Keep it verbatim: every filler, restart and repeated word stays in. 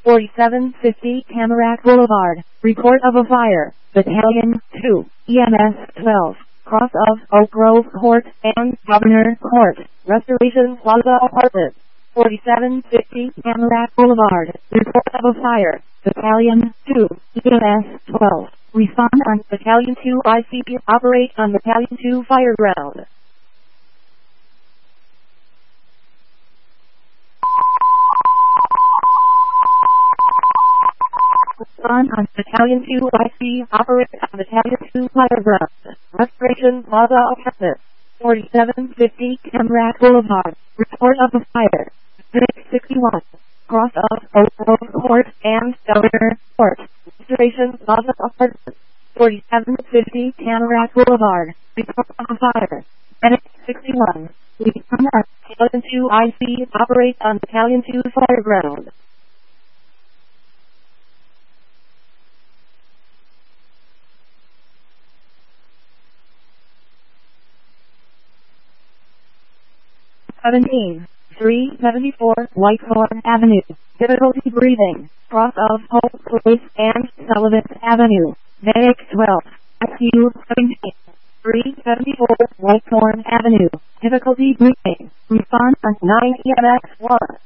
forty-seven fifty Tamarack Boulevard. Report of a fire. Battalion two, E M S twelve. Cross of Oak Grove Court and Governor Court. Restoration Plaza Apartment. forty-seven fifty Tamarack Boulevard. Report of a fire. Battalion two, E M S twelve. Respond on Battalion two I C P. Operate on Battalion two fire ground. Respond on Battalion two I C. Operate on Battalion two fire ground. Restoration Plaza Apartment. forty-seven fifty Tamarack Boulevard. Report of a fire. six sixty-one. Cross of Oak Grove Court and Governor Court. Restoration Plaza Apartment. forty-seven fifty Tamarack Boulevard. Report of a fire. Medic sixty-one. Respond on Battalion two I C. Operate on Battalion two fire ground. seventeen, three seventy-four Whitehorn Avenue. Difficulty breathing. Cross of Hope Place and Sullivan Avenue. Medic twelve. I C U seventeen, three seventy-four Whitehorn Avenue. Difficulty breathing. Respond on nine E M S one.